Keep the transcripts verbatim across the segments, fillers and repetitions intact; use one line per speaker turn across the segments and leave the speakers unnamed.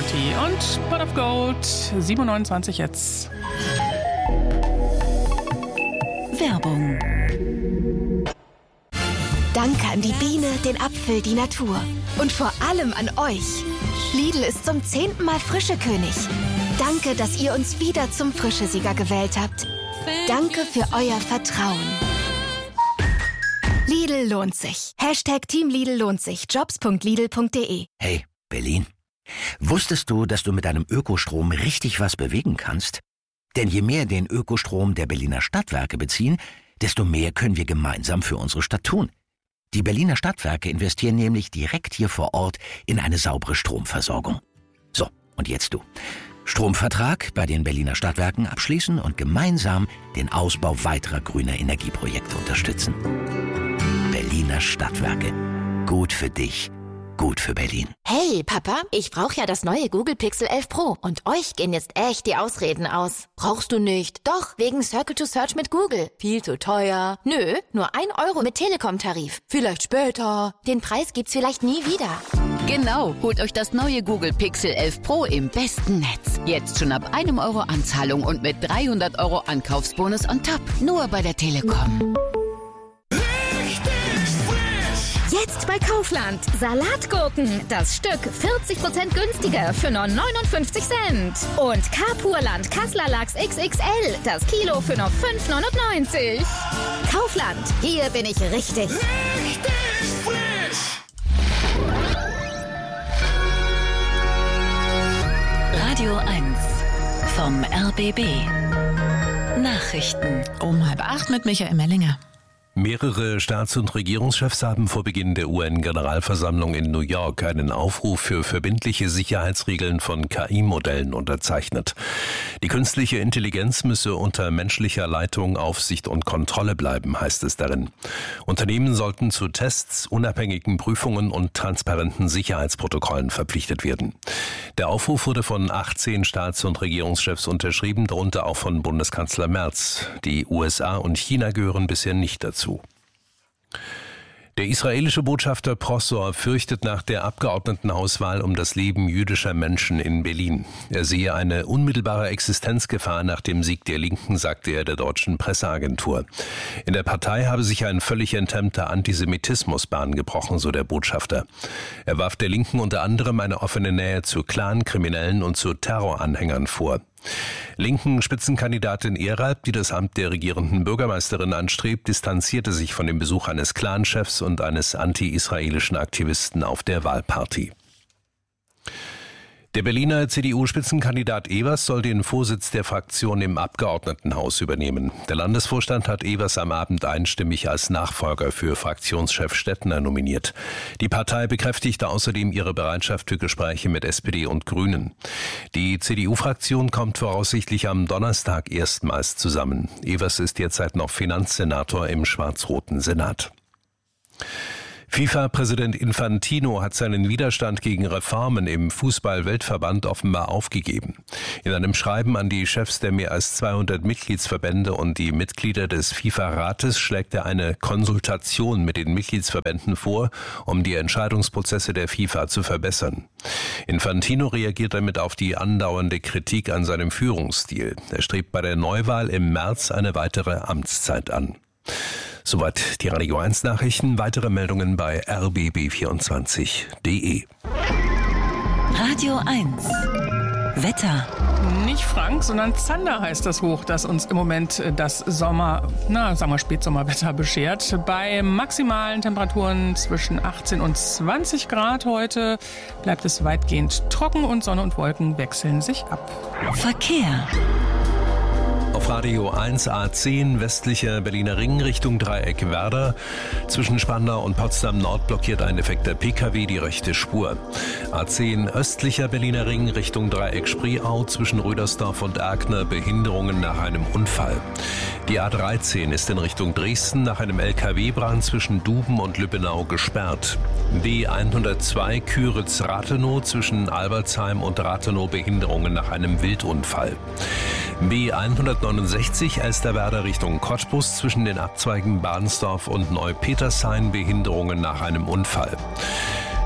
Party und Pot of Gold, sieben Uhr neunundzwanzig jetzt.
Werbung.
Danke an die Biene, den Apfel, die Natur. Und vor allem an euch. Lidl ist zum zehnten Mal Frischekönig. Danke, dass ihr uns wieder zum Frischesieger gewählt habt. Danke für euer Vertrauen. Lidl lohnt sich. Hashtag Team Lidl lohnt sich. jobs punkt lidl punkt de.
Hey, Berlin. Wusstest du, dass du mit deinem Ökostrom richtig was bewegen kannst? Denn je mehr den Ökostrom der Berliner Stadtwerke beziehen, desto mehr können wir gemeinsam für unsere Stadt tun. Die Berliner Stadtwerke investieren nämlich direkt hier vor Ort in eine saubere Stromversorgung. So, und jetzt du. Stromvertrag bei den Berliner Stadtwerken abschließen und gemeinsam den Ausbau weiterer grüner Energieprojekte unterstützen. Berliner Stadtwerke. Gut für dich. Gut für Berlin.
Hey, Papa, ich brauche ja das neue Google Pixel elf Pro. Und euch gehen jetzt echt die Ausreden aus. Brauchst du nicht? Doch, wegen Circle to Search mit Google. Viel zu teuer. Nö, nur ein Euro mit Telekom-Tarif. Vielleicht später. Den Preis gibt's vielleicht nie wieder.
Genau, holt euch das neue Google Pixel elf Pro im besten Netz. Jetzt schon ab einem Euro Anzahlung und mit dreihundert Euro Ankaufsbonus on top. Nur bei der Telekom.
Jetzt bei Kaufland. Salatgurken. Das Stück vierzig Prozent günstiger für nur neunundfünfzig Cent. Und Carpurland Kassler Lachs X X L. Das Kilo für nur fünf neunundneunzig. Kaufland. Hier bin ich richtig. Richtig frisch.
Radio eins vom R B B. Nachrichten.
Um halb acht mit Michael Mellinger.
Mehrere Staats- und Regierungschefs haben vor Beginn der U N-Generalversammlung in New York einen Aufruf für verbindliche Sicherheitsregeln von K I-Modellen unterzeichnet. Die künstliche Intelligenz müsse unter menschlicher Leitung, Aufsicht und Kontrolle bleiben, heißt es darin. Unternehmen sollten zu Tests, unabhängigen Prüfungen und transparenten Sicherheitsprotokollen verpflichtet werden. Der Aufruf wurde von achtzehn Staats- und Regierungschefs unterschrieben, darunter auch von Bundeskanzler Merz. Die U S A und China gehören bisher nicht dazu. Der israelische Botschafter Prosor fürchtet nach der Abgeordnetenhauswahl um das Leben jüdischer Menschen in Berlin. Er sehe eine unmittelbare Existenzgefahr nach dem Sieg der Linken, sagte er der deutschen Presseagentur. In der Partei habe sich ein völlig enthemmter Antisemitismus Bahn gebrochen, so der Botschafter. Er warf der Linken unter anderem eine offene Nähe zu Clan-Kriminellen und zu Terroranhängern vor. Linken Spitzenkandidatin Eralb, die das Amt der regierenden Bürgermeisterin anstrebt, distanzierte sich von dem Besuch eines Clanchefs und eines anti-israelischen Aktivisten auf der Wahlparty. Der Berliner C D U-Spitzenkandidat Evers soll den Vorsitz der Fraktion im Abgeordnetenhaus übernehmen. Der Landesvorstand hat Evers am Abend einstimmig als Nachfolger für Fraktionschef Stettner nominiert. Die Partei bekräftigte außerdem ihre Bereitschaft für Gespräche mit S P D und Grünen. Die C D U-Fraktion kommt voraussichtlich am Donnerstag erstmals zusammen. Evers ist derzeit noch Finanzsenator im schwarz-roten Senat. FIFA-Präsident Infantino hat seinen Widerstand gegen Reformen im Fußball-Weltverband offenbar aufgegeben. In einem Schreiben an die Chefs der mehr als zweihundert Mitgliedsverbände und die Mitglieder des FIFA-Rates schlägt er eine Konsultation mit den Mitgliedsverbänden vor, um die Entscheidungsprozesse der FIFA zu verbessern. Infantino reagiert damit auf die andauernde Kritik an seinem Führungsstil. Er strebt bei der Neuwahl im März eine weitere Amtszeit an. Soweit die Radio eins Nachrichten. Weitere Meldungen bei r b b vierundzwanzig punkt de.
Radio eins. Wetter.
Nicht Frank, sondern Zander heißt das Hoch, das uns im Moment das Sommer, na, sagen wir Spätsommerwetter beschert. Bei maximalen Temperaturen zwischen achtzehn und zwanzig Grad heute bleibt es weitgehend trocken und Sonne und Wolken wechseln sich ab.
Verkehr.
Auf Radio eins A zehn westlicher Berliner Ring Richtung Dreieck Werder. Zwischen Spandau und Potsdam Nord blockiert ein defekter P K W die rechte Spur. A zehn östlicher Berliner Ring Richtung Dreieck Spreeau zwischen Rödersdorf und Erkner Behinderungen nach einem Unfall. Die A dreizehn ist in Richtung Dresden nach einem L K W-Brand zwischen Duben und Lübbenau gesperrt. B hundertzwei Küritz-Rathenow zwischen Albertsheim und Rathenow Behinderungen nach einem Wildunfall. B hundertneunundsechzig Elsterwerda Richtung Cottbus zwischen den Abzweigen Badensdorf und Neupetershain Behinderungen nach einem Unfall.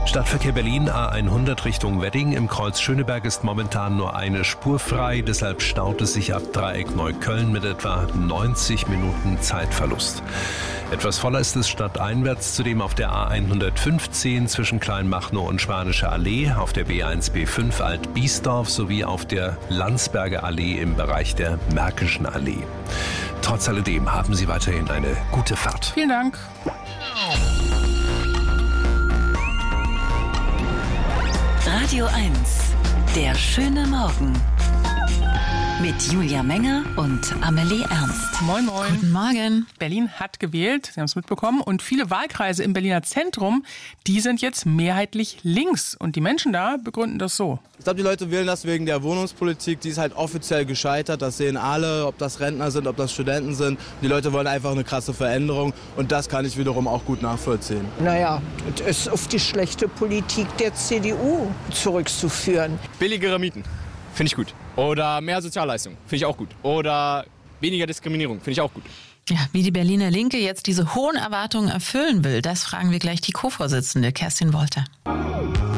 Stadtverkehr Berlin A hundert Richtung Wedding. Im Kreuz Schöneberg ist momentan nur eine Spur frei. Deshalb staut es sich ab Dreieck Neukölln mit etwa neunzig Minuten Zeitverlust. Etwas voller ist es stadteinwärts, zudem auf der A hundertfünfzehn zwischen Kleinmachnow und Schwanische Allee, auf der B eins B fünf Alt-Biesdorf sowie auf der Landsberger Allee im Bereich der Märkischen Allee. Trotz alledem haben Sie weiterhin eine gute Fahrt.
Vielen Dank.
Radio eins, der schöne Morgen. Mit Julia Menger und Amelie Ernst.
Moin, moin.
Guten Morgen.
Berlin hat gewählt, Sie haben es mitbekommen. Und viele Wahlkreise im Berliner Zentrum, die sind jetzt mehrheitlich links. Und die Menschen da begründen das so.
Ich glaube, die Leute wählen das wegen der Wohnungspolitik. Die ist halt offiziell gescheitert. Das sehen alle, ob das Rentner sind, ob das Studenten sind. Die Leute wollen einfach eine krasse Veränderung. Und das kann ich wiederum auch gut nachvollziehen.
Naja, das ist auf die schlechte Politik der C D U zurückzuführen.
Billigere Mieten. Finde ich gut. Oder mehr Sozialleistung. Finde ich auch gut. Oder weniger Diskriminierung. Finde ich auch gut.
Ja, wie die Berliner Linke jetzt diese hohen Erwartungen erfüllen will, das fragen wir gleich die Co-Vorsitzende Kerstin Wolter.